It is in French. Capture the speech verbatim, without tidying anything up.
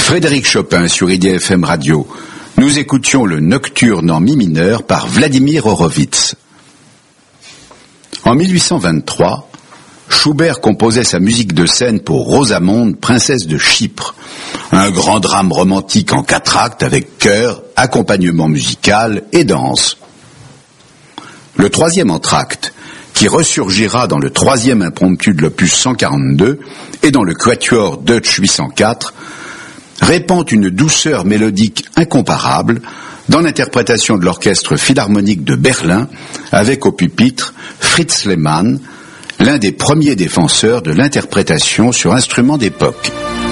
Frédéric Chopin sur I D F M Radio. Nous écoutions le Nocturne en mi mineur par Vladimir Horowitz. En mille huit cent vingt-trois, Schubert composait sa musique de scène pour Rosamonde, princesse de Chypre. Un grand drame romantique en quatre actes avec chœur, accompagnement musical et danse. Le troisième entr'acte, qui ressurgira dans le troisième impromptu de l'opus cent quarante-deux et dans le quatuor Deutsch huit cent quatre, répand une douceur mélodique incomparable dans l'interprétation de l'orchestre philharmonique de Berlin avec au pupitre Fritz Lehmann, l'un des premiers défenseurs de l'interprétation sur instruments d'époque.